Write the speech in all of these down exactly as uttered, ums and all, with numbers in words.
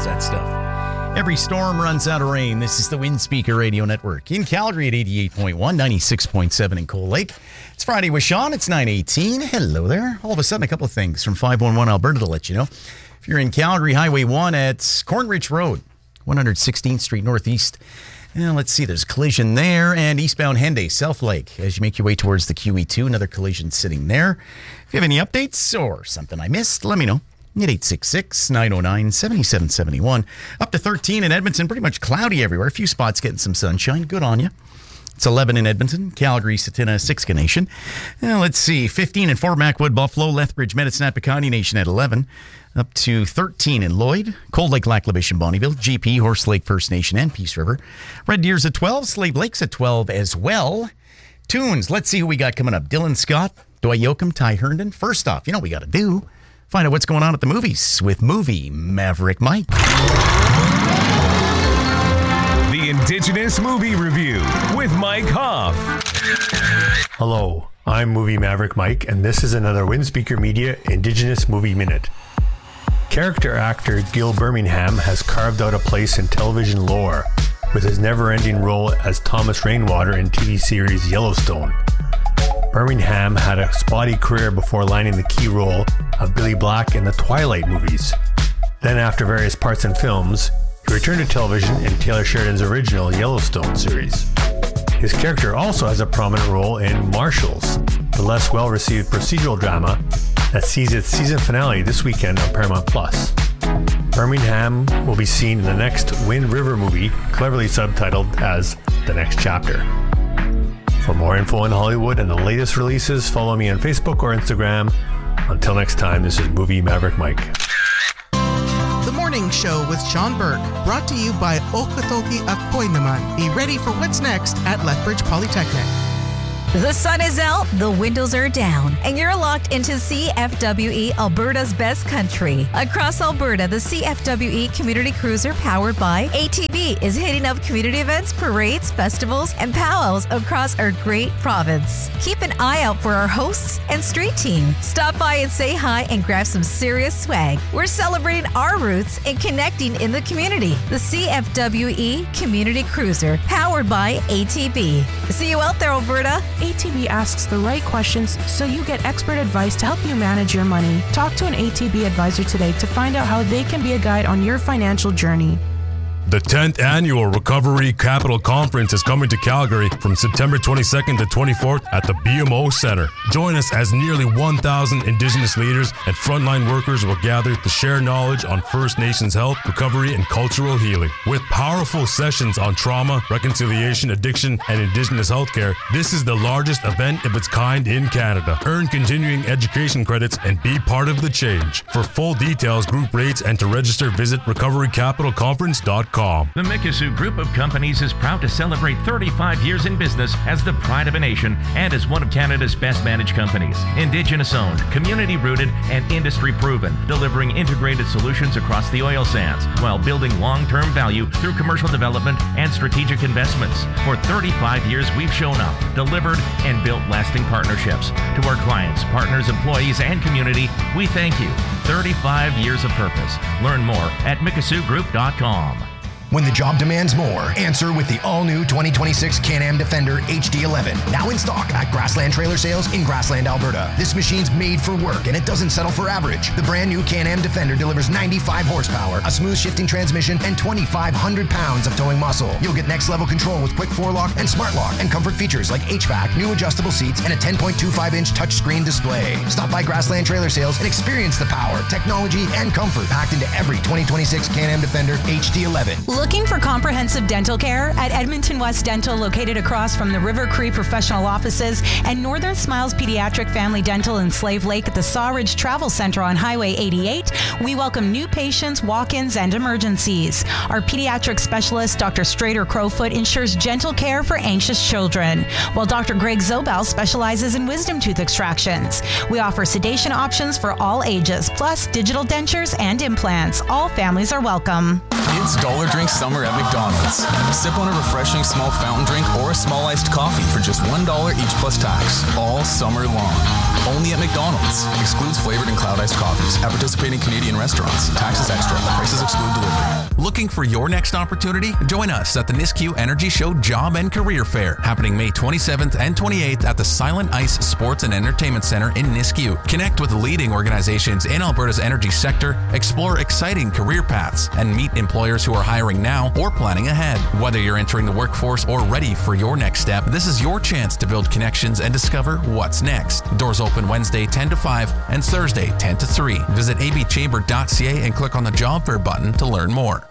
loves that stuff. Every storm runs out of rain. This is the Windspeaker Radio Network. In Calgary at eighty-eight point one, ninety-six point seven in Cold Lake. It's Friday with Sean. It's nine eighteen. Hello there. All of a sudden, a couple of things from five one one Alberta to let you know. If you're in Calgary, Highway one at Corn Ridge Road, one sixteenth Street Northeast. And let's see, there's a collision there. And eastbound Henday, South Lake, as you make your way towards the Q E two, another collision sitting there. If you have any updates or something I missed, let me know. At eight six six, nine oh nine, seven seven seven one. Up to thirteen in Edmonton, pretty much cloudy everywhere. A few spots getting some sunshine. Good on you. It's eleven in Edmonton, Calgary, Satina, Siksika Nation. Now, let's see, fifteen in Fort Macwood, Buffalo, Lethbridge, Medicine, Pecani Nation at eleven. Up to thirteen in Lloyd, Cold Lake, Lac La Biche, and Bonnyville, G P, Horse Lake First Nation, and Peace River. Red Deer's at twelve, Slave Lake's at twelve as well. Tunes, let's see who we got coming up. Dylan Scott, Dwight Yoakam, Ty Herndon. First off, you know what we got to do? Find out what's going on at the movies with Movie Maverick Mike. The Indigenous Movie Review with Mike Hoff. Hello, I'm Movie Maverick Mike, and this is another Windspeaker Media Indigenous Movie Minute. Character actor Gil Birmingham has carved out a place in television lore with his never-ending role as Thomas Rainwater in T V series Yellowstone. Birmingham had a spotty career before landing the key role of Billy Black in the Twilight movies. Then, after various parts in films, he returned to television in Taylor Sheridan's original Yellowstone series. His character also has a prominent role in Marshals, the less well-received procedural drama that sees its season finale this weekend on Paramount Plus. Birmingham will be seen in the next Wind River movie, cleverly subtitled as The Next Chapter. For more info on Hollywood and the latest releases, follow me on Facebook or Instagram. Until next time, this is Movie Maverick Mike. The Morning Show with Sean Burke, brought to you by Okotoki Akoy Naman. Be ready for what's next at Lethbridge Polytechnic. The sun is out, the windows are down, and you're locked into C F W E, Alberta's best country. Across Alberta, the C F W E Community Cruiser, powered by A T B, is hitting up community events, parades, festivals, and powwows across our great province. Keep an eye out for our hosts and street team. Stop by and say hi and grab some serious swag. We're celebrating our roots and connecting in the community. The C F W E Community Cruiser, powered by A T B. See you out there, Alberta. A T B asks the right questions so you get expert advice to help you manage your money. Talk to an A T B advisor today to find out how they can be a guide on your financial journey. The tenth Annual Recovery Capital Conference is coming to Calgary from September twenty-second to twenty-fourth at the B M O Center. Join us as nearly one thousand Indigenous leaders and frontline workers will gather to share knowledge on First Nations health, recovery, and cultural healing. With powerful sessions on trauma, reconciliation, addiction, and Indigenous healthcare, this is the largest event of its kind in Canada. Earn continuing education credits and be part of the change. For full details, group rates, and to register, visit recovery capital conference dot com. The Mikisew Group of Companies is proud to celebrate thirty-five years in business as the pride of a nation and as one of Canada's best managed companies. Indigenous owned, community rooted, and industry proven, delivering integrated solutions across the oil sands while building long-term value through commercial development and strategic investments. For thirty-five years, we've shown up, delivered, and built lasting partnerships. To our clients, partners, employees, and community, we thank you. thirty-five years of purpose. Learn more at mikisew group dot com. When the job demands more, answer with the all-new twenty twenty-six Can-Am Defender H D eleven. Now in stock at Grassland Trailer Sales in Grassland, Alberta. This machine's made for work and it doesn't settle for average. The brand new Can-Am Defender delivers ninety-five horsepower, a smooth shifting transmission, and twenty-five hundred pounds of towing muscle. You'll get next level control with quick four-lock and smart lock, and comfort features like H V A C, new adjustable seats, and a ten point two five inch touchscreen display. Stop by Grassland Trailer Sales and experience the power, technology, and comfort packed into every twenty twenty-six Can-Am Defender H D eleven. Looking for comprehensive dental care? At Edmonton West Dental, located across from the River Cree Professional Offices and Northern Smiles Pediatric Family Dental in Slave Lake at the Sawridge Travel Center on Highway eighty-eight, we welcome new patients, walk-ins, and emergencies. Our pediatric specialist, Doctor Strader Crowfoot, ensures gentle care for anxious children, while Doctor Greg Zobel specializes in wisdom tooth extractions. We offer sedation options for all ages, plus digital dentures and implants. All families are welcome. It's Dollar Drink Summer at McDonald's. Sip on a refreshing small fountain drink or a small iced coffee for just one dollar each plus tax all summer long. Only at McDonald's. Excludes flavored and cloud iced coffees at participating Canadian restaurants. Taxes extra. Prices exclude delivery. Looking for your next opportunity? Join us at the Nisku Energy Show Job and Career Fair, happening May twenty-seventh and twenty-eighth at the Silent Ice Sports and Entertainment Center in Nisku. Connect with leading organizations in Alberta's energy sector, explore exciting career paths, and meet employers who are hiring now or planning ahead. Whether you're entering the workforce or ready for your next step, this is your chance to build connections and discover what's next. Doors open Wednesday ten to five and Thursday ten to three. Visit a b chamber dot c a and click on the job fair button to learn more.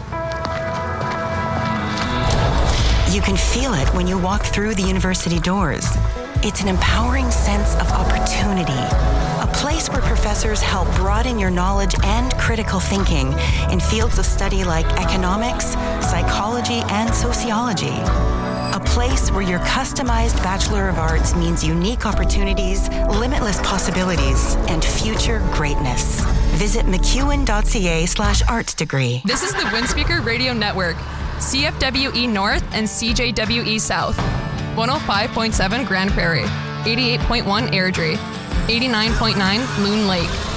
You can feel it when you walk through the university doors. It's an empowering sense of opportunity, a place where professors help broaden your knowledge and critical thinking in fields of study like economics, psychology, and sociology. A place where your customized Bachelor of Arts means unique opportunities, limitless possibilities, and future greatness. Visit mcewen.ca slash arts degree. This is the Windspeaker Radio Network, C F W E North and C J W E South, one oh five point seven Grand Prairie, eighty-eight point one Airdrie, eighty-nine point nine Loon Lake.